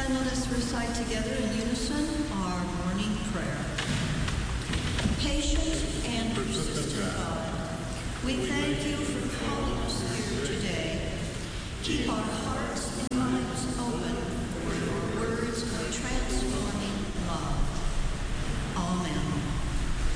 And let us recite together in unison our morning prayer. Patient and persistent God, we thank